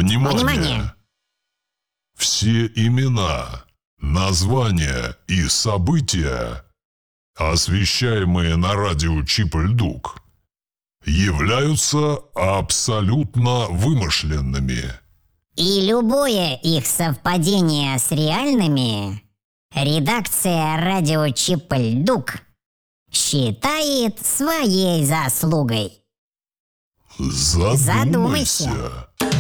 Внимание! Все имена, названия и события, освещаемые на радио Чип-Ль-Дук, являются абсолютно вымышленными. И любое их совпадение с реальными редакция радио Чип-Ль-Дук считает своей заслугой. Задумайся.